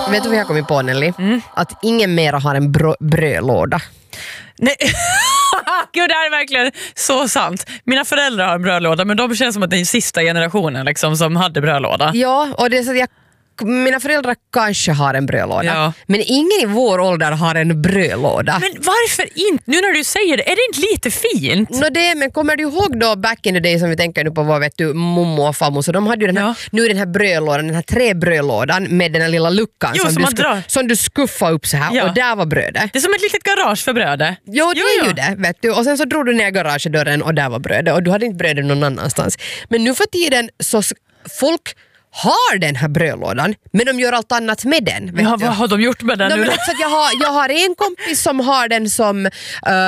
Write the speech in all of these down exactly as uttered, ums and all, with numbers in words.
Vet du vad jag kommit på, Nelly? Mm. Att ingen mera har en brö- brödlåda. Nej. Gud, det här är verkligen så sant. Mina föräldrar har en brödlåda, men de känns som att det är den sista generationen liksom, som hade brödlåda. Ja, och det är så att jag, mina föräldrar kanske har en brödlåda. Ja. Men ingen i vår ålder har en brödlåda. Men varför inte? Nu när du säger det, är det inte lite fint? No, det, men kommer du ihåg då back in the day som vi tänker nu på vad vet du, mommo och farmor, så de hade ju den här, Ja. nu den här brödlådan, den här träbrödlådan med den här lilla luckan Jo, som, som du man drar. som du skuffar upp så här Ja. och där var brödet. Det är som ett litet garage för brödet. Jo, det Jo, är jo. ju det, vet du. Och sen så drog du ner garagedörren och där var brödet och du hade inte brödet någon annanstans. Men nu för tiden så s- folk har den här brödlådan, men de gör allt annat med den. Vet Ja, du? vad har de gjort med den No, nu? men också att jag, har, jag har en kompis som har den som uh,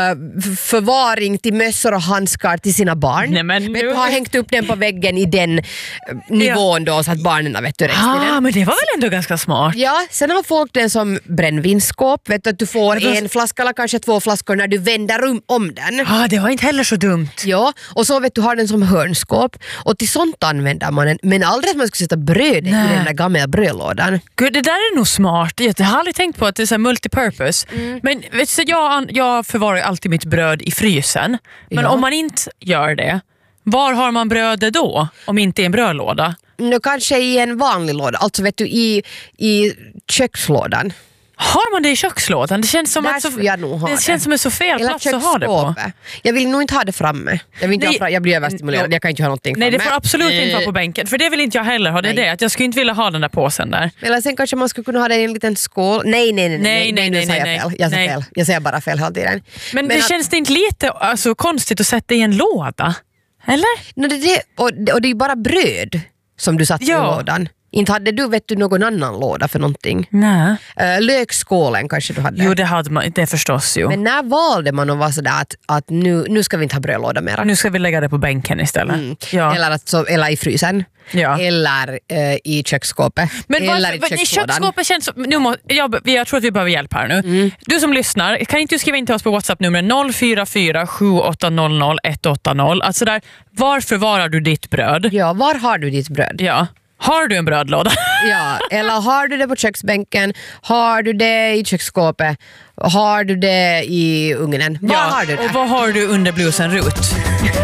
förvaring till mössor och handskar till sina barn. Nej, men vet nu- du, har hängt upp den på väggen i den uh, nivån då så att barnen vet du rätt i den. Ah, men det var väl ändå ganska smart. Ja, sen har folk den som brännvinsskåp, vet du, att du får Men då- en flaska eller kanske två flaskor när du vänder um, om den. Ah, det var inte heller så dumt. Ja, och så vet du har den som hörnskåp och till sånt använder man den, men aldrig att man ska sätta bröd i Nej. den där gamla brödlådan. Gud, det där är nog smart. Jag har aldrig tänkt på att det är så här multipurpose. Mm. Men vet du, jag, jag förvarar ju alltid mitt bröd i frysen. Men Ja. om man inte gör det, var har man brödet då? Om inte i en brödlåda? Nu kanske i en vanlig låda, alltså vet du i, i kökslådan. Har man det i kökslådan? Det känns som Där att så, skulle jag nog ha det det. känns som en så fel Eller plats att ha det på. köksskåpet. Jag vill nog inte ha det framme. Jag, vill inte Nej. ha fra, jag blir överstimulerad, jag kan inte ha någonting Nej, framme. det får absolut inte vara på Eh, bänken. För det vill inte jag heller ha. Det är Nej. det. Att jag skulle inte vilja ha den där påsen där. Eller sen kanske man skulle kunna ha det i en liten skål. Nej, nej, nej. Nej, nej, nu nej, sa jag nej, fel. Jag sa nej. fel. Jag säger bara fel hela tiden. Men, det att, känns det inte lite alltså, konstigt att sätta i en låda? Eller? no, det, det, och, det, och det är ju bara bröd som du satt Ja. i lådan. Inte hade du vet du någon annan låda för någonting. Nej. Uh, lökskålen kanske du hade. Jo, det hade man. Det förstås ju. Men när valde man att vara sådär att, att nu, nu ska vi inte ha brödlåda mera? Nu ska vi lägga det på bänken istället. Mm. Ja. Eller, att, så, eller i frysen. Ja. Eller eh, i köksskåpet. Men eller varför, i men kökslådan. köksskåpet känns som, nu må, jag, jag tror att vi behöver hjälp här nu. Mm. Du som lyssnar, kan inte du skriva in till oss på WhatsApp-nummer noll fyra fyra sju åtta noll noll ett åtta noll. Alltså där, var förvarar du ditt bröd? Ja, var har du ditt bröd? Ja. Har du en brödlåda? Ja, eller har du det på köksbänken? Har du det i köksskåpet? Har du det i ugnen? Var har du det? Och vad har du under blusen, Rut?